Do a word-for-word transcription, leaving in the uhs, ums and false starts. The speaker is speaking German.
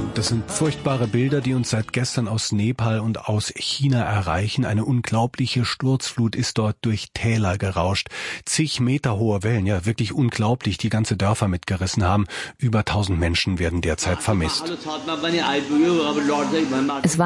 Das sind furchtbare Bilder, die uns seit gestern aus Nepal und aus China erreichen. Eine unglaubliche Sturzflut ist dort durch Täler gerauscht. Zig Meter hohe Wellen, ja wirklich unglaublich, die ganze Dörfer mitgerissen haben. Über tausend Menschen werden derzeit vermisst. Es war